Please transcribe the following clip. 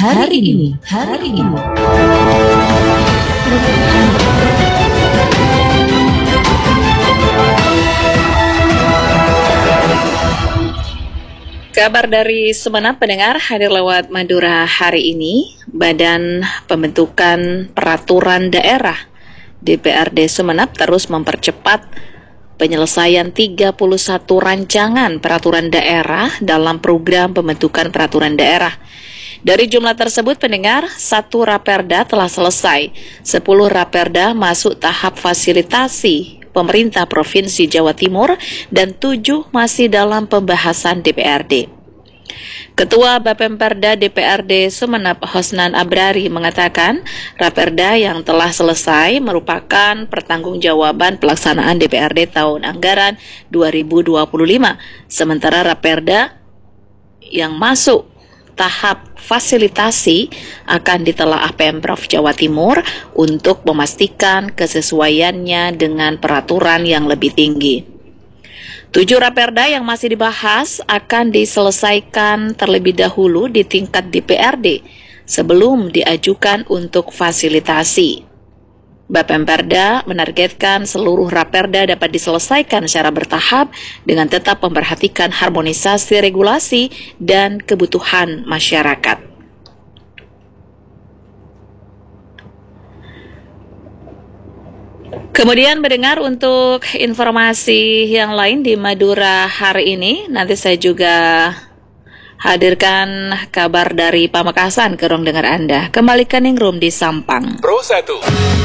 hari ini. Kabar dari Sumeneb pendengar hadir lewat Madura hari ini. Badan Pembentukan Peraturan Daerah DPRD Sumeneb terus mempercepat penyelesaian 31 rancangan peraturan daerah dalam program pembentukan peraturan daerah. Dari jumlah tersebut pendengar, 1 Raperda telah selesai, 10 Raperda masuk tahap fasilitasi pemerintah Provinsi Jawa Timur, dan 7 masih dalam pembahasan DPRD. Ketua Bapemperda DPRD Sumeneb Hosnan Abrari mengatakan, Raperda yang telah selesai merupakan pertanggungjawaban pelaksanaan DPRD tahun anggaran 2025, sementara Raperda yang masuk tahap fasilitasi akan ditelaah Pemprov Jawa Timur untuk memastikan kesesuaiannya dengan peraturan yang lebih tinggi. 7 Raperda yang masih dibahas akan diselesaikan terlebih dahulu di tingkat DPRD sebelum diajukan untuk fasilitasi. Bapemperda menargetkan seluruh Raperda dapat diselesaikan secara bertahap dengan tetap memperhatikan harmonisasi regulasi dan kebutuhan masyarakat. Kemudian mendengar untuk informasi yang lain di Madura hari ini, nanti saya juga hadirkan kabar dari Pamekasan ke ruang dengar Anda. Kembali ke Ningrum di Sampang. Pro 1